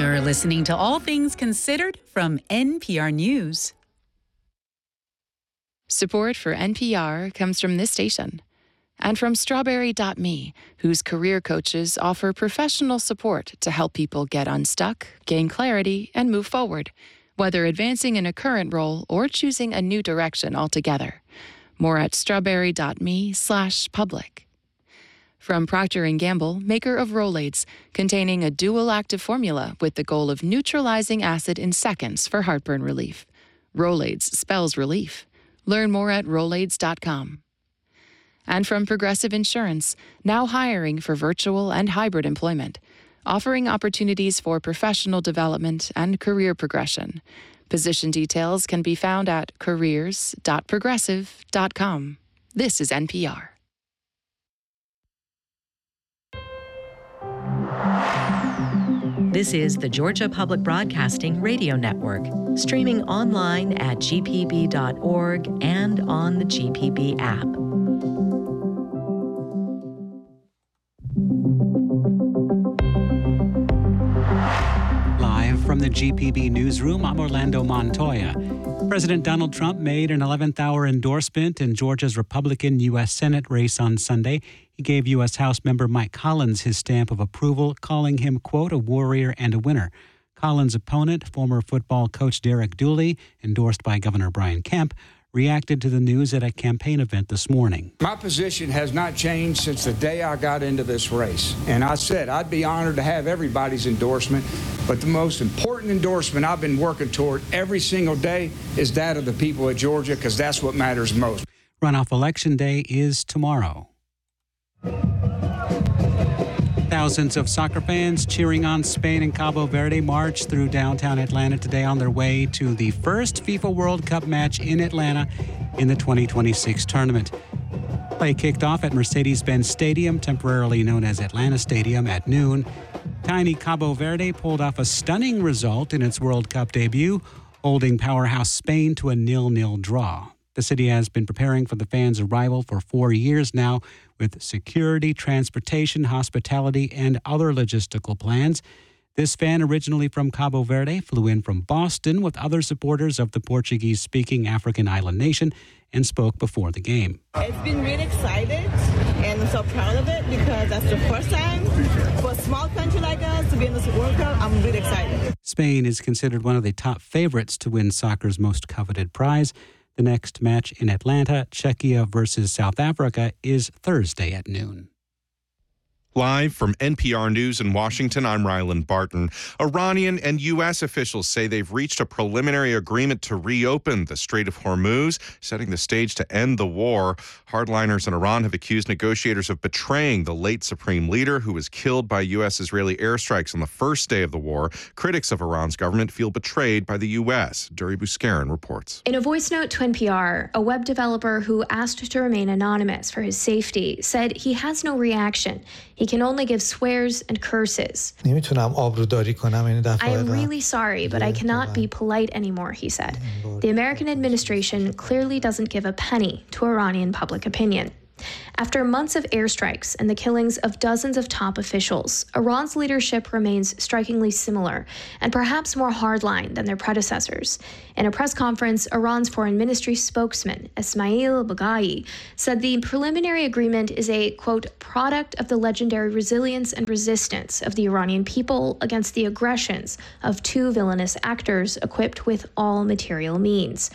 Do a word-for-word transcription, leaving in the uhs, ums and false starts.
You're listening to All Things Considered from N P R News. Support for N P R comes from this station and from Strawberry dot me, whose career coaches offer professional support to help people get unstuck, gain clarity, and move forward, whether advancing in a current role or choosing a new direction altogether. More at strawberry dot me slash public. From Procter and Gamble, maker of Rolaids, containing a dual active formula with the goal of neutralizing acid in seconds for heartburn relief. Rolaids spells relief. Learn more at rolaids dot com. And from Progressive Insurance, now hiring for virtual and hybrid employment, offering opportunities for professional development and career progression. Position details can be found at careers dot progressive dot com. This is N P R. This is the Georgia Public Broadcasting Radio Network, streaming online at g p b dot org and on the G P B app. Live from the G P B newsroom, I'm Orlando Montoya. President Donald Trump made an eleventh hour endorsement in Georgia's Republican U S Senate race on Sunday. He gave U S House member Mike Collins his stamp of approval, calling him, quote, a warrior and a winner. Collins' opponent, former football coach Derek Dooley, endorsed by Governor Brian Kemp, reacted to the news at a campaign event this morning. My position has not changed since the day I got into this race. And I said I'd be honored to have everybody's endorsement, but the most important endorsement I've been working toward every single day is that of the people of Georgia, because that's what matters most. Runoff election day is tomorrow. Thousands of soccer fans cheering on Spain and Cabo Verde marched through downtown Atlanta today on their way to the first FIFA World Cup match in Atlanta in the twenty twenty-six tournament. Play kicked off at Mercedes-Benz Stadium, temporarily known as Atlanta Stadium, at noon. Tiny Cabo Verde pulled off a stunning result in its World Cup debut, holding powerhouse Spain to a nil-nil draw. The city has been preparing for the fans' arrival for four years now, with security, transportation, hospitality, and other logistical plans. This fan, originally from Cabo Verde, flew in from Boston with other supporters of the Portuguese-speaking African island nation and spoke before the game. It's been really excited, and I'm so proud of it because that's the first time for a small country like us to be in this World Cup. I'm really excited. Spain is considered one of the top favorites to win soccer's most coveted prize. The next match in Atlanta, Czechia versus South Africa, is Thursday at noon. Live from N P R News in Washington, I'm Ryland Barton. Iranian and U S officials say they've reached a preliminary agreement to reopen the Strait of Hormuz, setting the stage to end the war. Hardliners in Iran have accused negotiators of betraying the late supreme leader, who was killed by U S-Israeli airstrikes on the first day of the war. Critics of Iran's government feel betrayed by the U S. Duri Buscarin reports. In a voice note to N P R, a web developer who asked to remain anonymous for his safety said he has no reaction. He can only give swears and curses. I am really sorry, but I cannot be polite anymore, he said. The American administration clearly doesn't give a penny to Iranian public opinion. After months of airstrikes and the killings of dozens of top officials, Iran's leadership remains strikingly similar and perhaps more hardline than their predecessors. In a press conference, Iran's foreign ministry spokesman, Ismail Baghai, said the preliminary agreement is a, quote, product of the legendary resilience and resistance of the Iranian people against the aggressions of two villainous actors equipped with all material means.